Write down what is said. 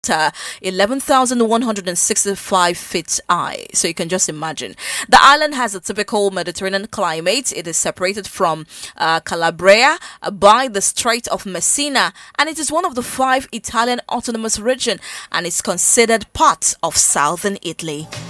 11,165 feet high. So you can just imagine. The island has a typical Mediterranean climate. It is separated from Calabria by the Strait of Messina, and it is one of the 5 Italian autonomous regions and is considered part of southern Italy.